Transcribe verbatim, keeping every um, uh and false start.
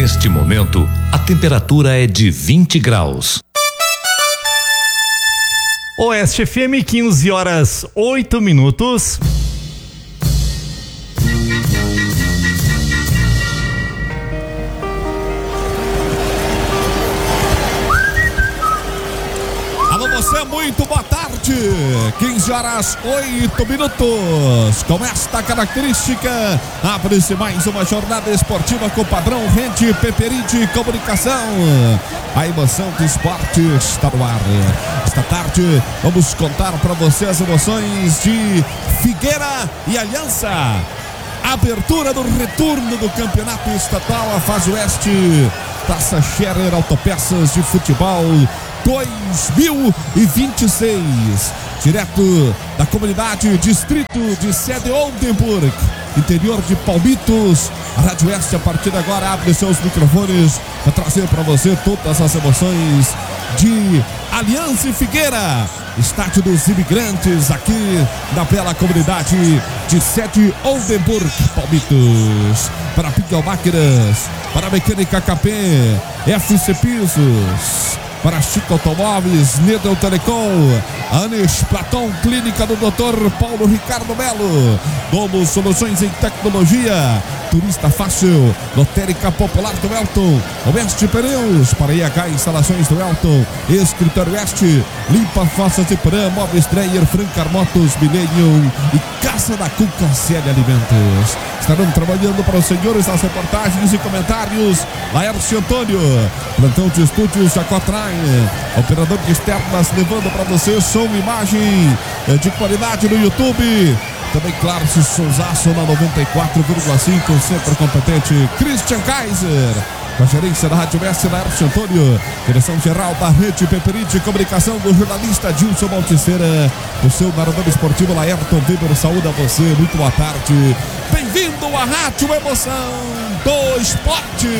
Neste momento, a temperatura é de vinte graus. Oeste F M, quinze horas, oito minutos. Alô, você, muito boa tarde. quinze horas, oito minutos. Com esta característica, abre-se mais uma jornada esportiva com padrão Rede Peperite Comunicação. A emoção do esporte está no ar. Esta tarde, vamos contar para você as emoções de Figueira e Aliança. Abertura do retorno do campeonato estadual, a fase oeste. Taça Scherer Autopeças de Futebol dois mil e vinte e seis, direto da comunidade distrito de Sede Oldenburg, interior de Palmitos. A Rádio Oeste, a partir de agora, abre seus microfones para trazer para você todas as emoções de Aliança e Figueira, estádio dos imigrantes, aqui na bela comunidade de Sede Oldenburg, Palmitos. Para Pinhal Máquinas, para Mecânica K P, F C Pisos, para Chico Automóveis, Nedel Telecom, Anes Platão, Clínica do doutor Paulo Ricardo Melo, Domo Soluções em Tecnologia, Turista Fácil, Lotérica Popular do Elton, Oeste Pneus, para I H Instalações do Elton, Escritório Oeste, Limpa Faças e Pram, Móveis Dreyer, Francar Motos, Millennium e Casa da Cuca C L Alimentos. Estarão trabalhando para os senhores as reportagens e comentários Laércio Antônio, plantão de estúdios Jacotrai, operador de externas, levando para você som e imagem de qualidade no YouTube. Também Clarcio Souzaço na noventa e quatro vírgula cinco, sempre competente Christian Kaiser. Com a gerência da Rádio Oeste, Laércio Antônio. Direção geral da Rede Peperite Comunicação, do jornalista Dilson Malticeira. O seu narrador esportivo Laerton Weber, saúde a você, muito boa tarde. Bem-vindo à Rádio Emoção do Esporte.